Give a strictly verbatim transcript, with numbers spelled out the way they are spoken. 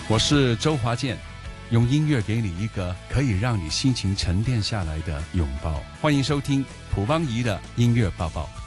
我是周华健，用音乐给你一个可以让你心情沉淀下来的拥抱。欢迎收听蒲邦仪的音乐报报。